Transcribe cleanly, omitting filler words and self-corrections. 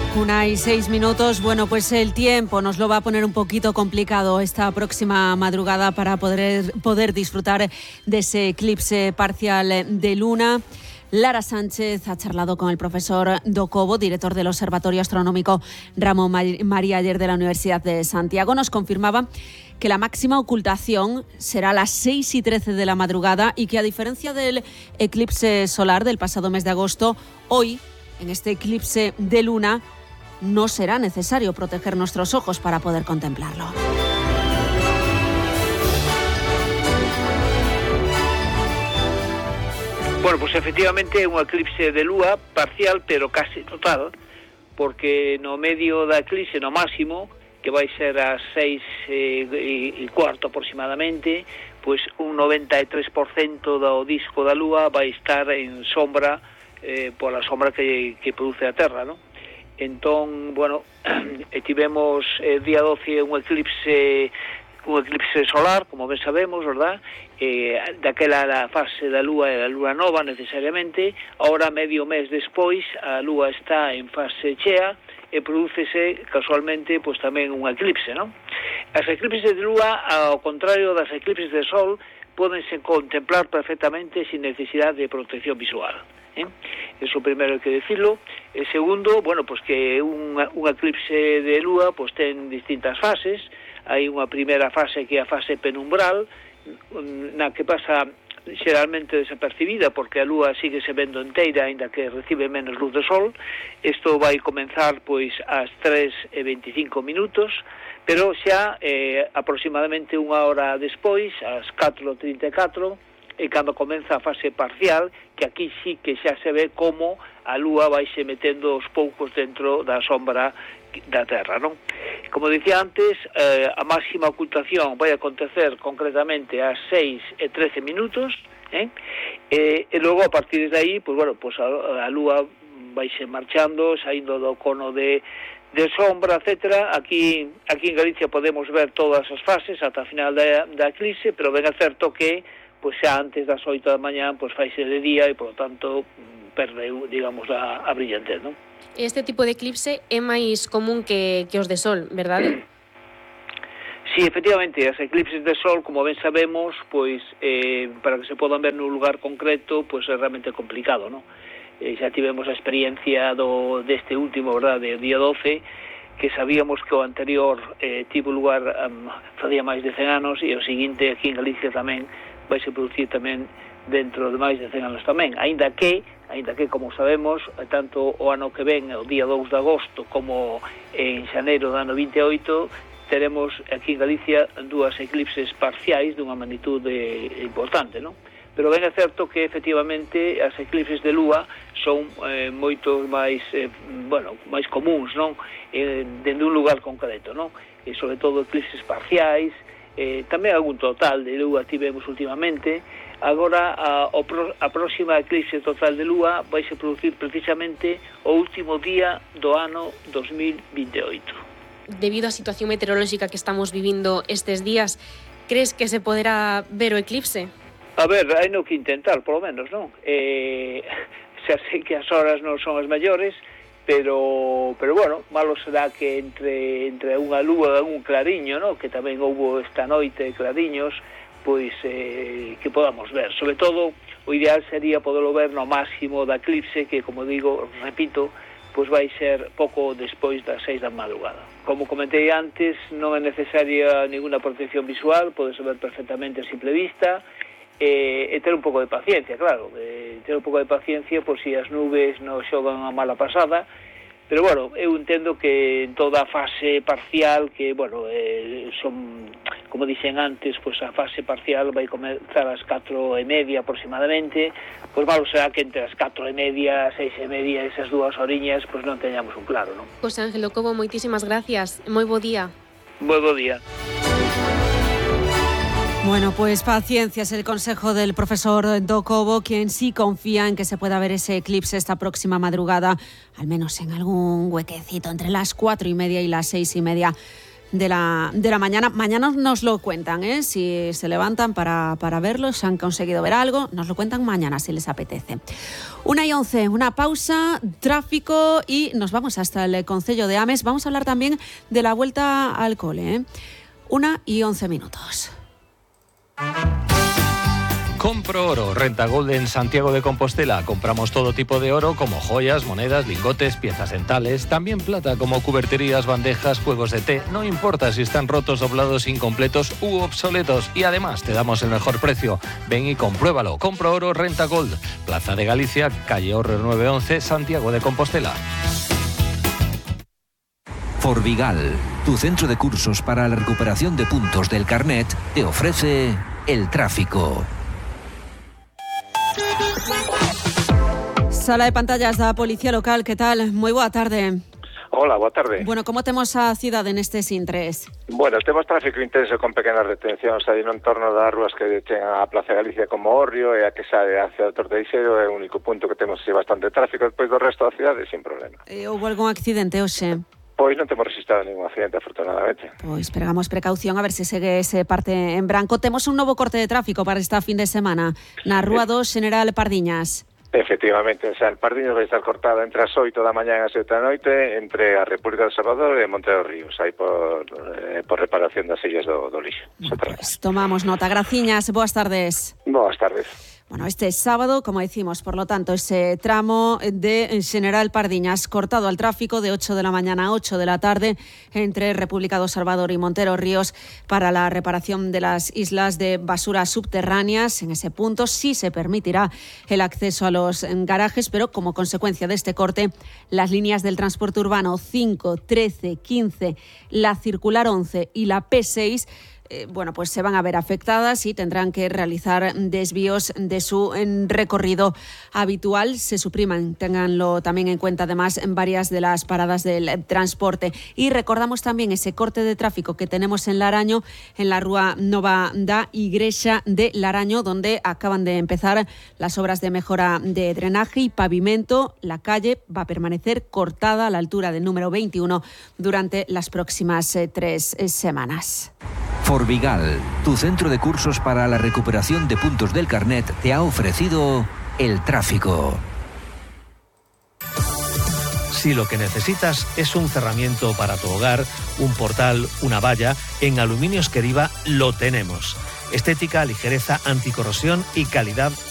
1:06. Bueno, pues el tiempo nos lo va a poner un poquito complicado esta próxima madrugada para poder disfrutar de ese eclipse parcial de luna. Lara Sánchez ha charlado con el profesor Do Cobo, director del Observatorio Astronómico Ramón María Aller de la Universidad de Santiago. Nos confirmaba que la máxima ocultación será a las 6:13 de la madrugada y que, a diferencia del eclipse solar del pasado mes de agosto, hoy, en este eclipse de luna, no será necesario proteger nuestros ojos para poder contemplarlo. Bueno, pues efectivamente é un eclipse de lúa parcial, pero casi total, porque no medio da eclipse, no máximo, que vai ser ás 6:15 aproximadamente, pois un 93% do disco da lúa vai estar en sombra, pola sombra que produce a Terra, non? Entón, bueno, tivemos día 12 un eclipse solar, como ben sabemos, verdad? Daquela a fase da lúa é a lúa nova necesariamente. Ahora, medio mes despois, a lúa está en fase chea e prodúcese casualmente pois tamén un eclipse, non? As eclipses de lúa, ao contrario das eclipses de sol, pódense contemplar perfectamente sin necesidade de protección visual. Eso primeiro hai que decirlo. E segundo, bueno, pues que un eclipse de lúa pues ten distintas fases. Hai unha primeira fase que é a fase penumbral, na que pasa xeralmente desapercibida porque a lúa sigue se vendo inteira aínda que recibe menos luz do sol. Isto vai comenzar pois ás 3:25, pero xa aproximadamente unha hora despois, ás 4:34, e cando comeza a fase parcial, que aquí sí que xa se ve como a lúa vai se metendo aos poucos dentro da sombra da Terra, non? Como dicía antes, a máxima ocultación vai acontecer concretamente ás 6:13, e logo a partir de aí, pues bueno, pues a lúa vai se marchando, saindo do cono de sombra, etcétera. Aquí en Galicia podemos ver todas as fases ata a final da eclipse, pero ben é certo que pois xa antes das 8 da mañá pois faise de día e, por lo tanto, perde, digamos, a brillantez, non? Este tipo de eclipse é máis común que os de sol, verdade? Sí, efectivamente, as eclipses de sol, como ben sabemos, pois para que se podan ver nun lugar concreto, pois é realmente complicado, non? Xa tivemos a experiencia deste último, verdade, do día 12, que sabíamos que o anterior tivo lugar facía máis de 100 anos e o seguinte aquí en Galicia tamén vai se producir tamén dentro de máis de 100 anos tamén, aínda que, como sabemos, tanto o ano que ven, o día 2 de agosto, como en xaneiro do ano 28, teremos aquí en Galicia dúas eclipses parciais dunha magnitude importante, non? Pero ben é certo que, efectivamente, as eclipses de lúa son moito máis, máis comuns, non? Dende un lugar concreto, non? E, sobre todo, eclipses parciais, tamén algún total de lúa tivemos últimamente. Agora a próxima eclipse total de lúa vai se producir precisamente o último día do ano 2028. Debido á situación meteorolóxica que estamos vivindo estes días, crees que se poderá ver o eclipse? A ver, hai no que intentar, polo menos, non? Xa sei que as horas non son as mellores, pero bueno, malo será que entre unha lúa e un clariño, ¿no? Que tamén houbo esta noite clariños, pois que podamos ver. Sobre todo, o ideal sería poderlo ver no máximo da eclipse, que, como digo, repito, pois vai ser pouco despois das 6 da madrugada. Como comentei antes, non é necesaria ninguna protección visual, podese ver perfectamente a simple vista, e ter un pouco de paciencia, claro, ter un pouco de paciencia por si as nubes non xogan a mala pasada, pero, bueno, eu entendo que en toda a fase parcial, que, bueno, son, como dixen antes, pois a fase parcial vai comenzar ás 4:30 aproximadamente, pois malo será que entre as 4:30 e 6:30, esas dúas horiñas, pois non teñamos un claro, non? José Ángel Do Cobo, moitísimas gracias, moi bo día. Moi bo día. Bueno, pues paciencia es el consejo del profesor Do Cobo, quien sí confía en que se pueda ver ese eclipse esta próxima madrugada, al menos en algún huequecito entre las 4:30 y las 6:30 de la mañana. Mañana nos lo cuentan, si se levantan para verlo, si han conseguido ver algo, nos lo cuentan mañana si les apetece. 1:11, una pausa, tráfico y nos vamos hasta el concello de Ames. Vamos a hablar también de la vuelta al cole. 1:11. Compro Oro, Renta Gold en Santiago de Compostela. Compramos todo tipo de oro como joyas, monedas, lingotes, piezas dentales, también plata como cuberterías, bandejas, juegos de té. No importa si están rotos, doblados, incompletos u obsoletos. Y además te damos el mejor precio. Ven y compruébalo. Compro Oro, Renta Gold. Plaza de Galicia, calle Horrer 911, Santiago de Compostela. Forvigal, tu centro de cursos para la recuperación de puntos del carnet, te ofrece el tráfico. Sala de pantallas da Policía Local, que tal? Moi boa tarde. Hola, boa tarde. Bueno, como temos a cidade nestes intres? Bueno, temos tráfico intenso con pequenas retencións aí no entorno das rúas que chegan a Plaza Galicia como Orrio e a que sae hacia o Torteixeiro é o único punto que temos bastante tráfico, despois do resto da cidade sin problema. Houve algún accidente hoxe? Pois non temos registrado ningún accidente, afortunadamente. Pois pegamos precaución a ver se segue ese parte en branco. Temos un novo corte de tráfico para esta fin de semana na Rúa 2 General Pardiñas. Efectivamente, o sea, el Pardiñas vai estar cortado entre as 8 da mañá e as 7 da noite entre a República de Salvador e Monte dos Ríos, aí por reparación das sillas do lixo. Pues tomamos nota. Graciñas, boas tardes. Boas tardes. Bueno, este sábado, como decimos, por lo tanto, ese tramo de General Pardiñas cortado al tráfico de 8 de la mañana a 8 de la tarde entre República do Salvador y Montero Ríos para la reparación de las islas de basura subterráneas. En ese punto sí se permitirá el acceso a los garajes, pero como consecuencia de este corte, las líneas del transporte urbano 5, 13, 15, la circular 11 y la P6 pues se van a ver afectadas y tendrán que realizar desvíos de su recorrido habitual. Se supriman, ténganlo también en cuenta además en varias de las paradas del transporte. Y recordamos también ese corte de tráfico que tenemos en Laraño, en la Rúa Nova da Igrexa de Laraño, donde acaban de empezar las obras de mejora de drenaje y pavimento. La calle va a permanecer cortada a la altura del número 21 durante las próximas 3 semanas. Forvigal, tu centro de cursos para la recuperación de puntos del carnet, te ha ofrecido el tráfico. Si lo que necesitas es un cerramiento para tu hogar, un portal, una valla, en Aluminios Queriva lo tenemos. Estética, ligereza, anticorrosión y calidad